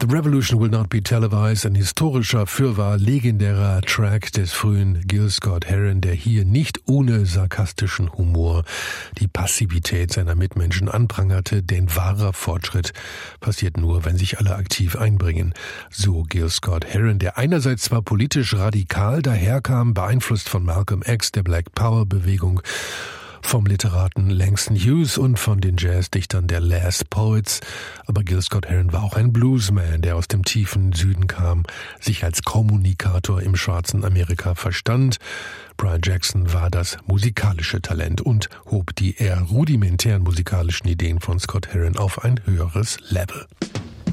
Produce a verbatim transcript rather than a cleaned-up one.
The Revolution Will Not Be Televised, ein historischer, fürwahr legendärer Track des frühen Gil Scott-Heron, der hier nicht ohne sarkastischen Humor die Passivität seiner Mitmenschen anprangerte, denn wahrer Fortschritt passiert nur, wenn sich alle aktiv einbringen. So Gil Scott-Heron, der einerseits zwar politisch radikal daherkam, beeinflusst von Malcolm X, der Black Power-Bewegung, vom Literaten Langston Hughes und von den Jazzdichtern der Last Poets. Aber Gil Scott-Heron war auch ein Bluesman, der aus dem tiefen Süden kam, sich als Kommunikator im schwarzen Amerika verstand. Brian Jackson war das musikalische Talent und hob die eher rudimentären musikalischen Ideen von Scott-Heron auf ein höheres Level.